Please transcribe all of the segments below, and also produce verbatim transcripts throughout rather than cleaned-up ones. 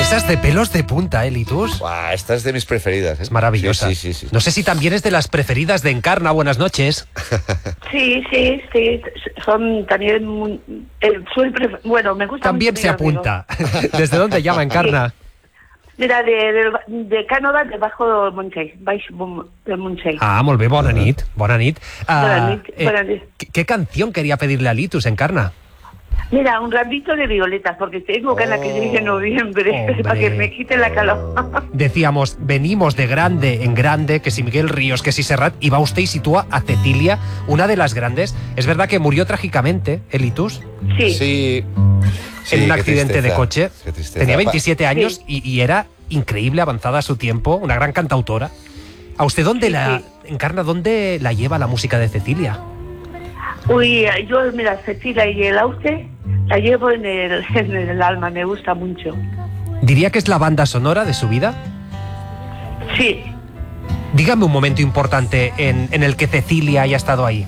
esas de pelos de punta, ¿eh, Litus? Buah, esta es de mis preferidas, ¿eh? Es maravillosa. Sí, sí, sí, sí. No sé si también es de las preferidas de Encarna. Buenas noches. Sí, sí, sí. Son también... muy- eh, soy pref- bueno, me gusta También mucho se Miguel Ríos. apunta. ¿Desde dónde llama Encarna? Mira, de, de, de Cànova, debajo del Montseny, baix Mon- del Montseny. Ah, molt bé, bona nit. Bona nit. Ah, Bona nit, eh, bona nit. ¿qué, qué canción quería pedirle a Litus, Encarna? Mira, un ramito de violetas, porque tengo ganas que llegue noviembre, Hombre. para que me quite la calor. Decíamos, venimos de grande en grande, que si Miguel Ríos, que si Serrat, y va usted y sitúa a Cecilia, una de las grandes. Es verdad que murió trágicamente, ¿eh, Litus? Sí. Sí. Sí, En un qué accidente de tristeza, coche. qué tristeza. Tenía veintisiete años Sí. y, y era increíble, avanzada a su tiempo, una gran cantautora. ¿A usted dónde Sí, la sí. Encarna, dónde la lleva la música de Cecilia? Uy, yo, mira, Cecilia y el Auste la llevo en el, en el alma, me gusta mucho. ¿Diría que es la banda sonora de su vida? Sí. Dígame un momento importante en, en el que Cecilia haya estado ahí.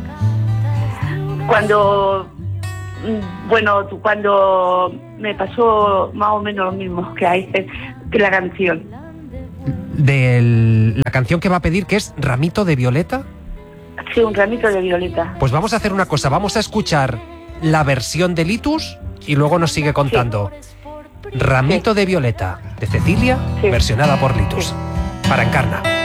Cuando, mm, bueno, tú- cuando me pasó más o menos lo mismo que hay que la canción. De la canción que va a pedir, que es Ramito de Violeta. Sí, un ramito de violeta. Pues vamos a hacer una cosa, vamos a escuchar la versión de Litus y luego nos sigue contando. Ramito de Violeta, de Cecilia, Sí. versionada por Litus. Para Encarna.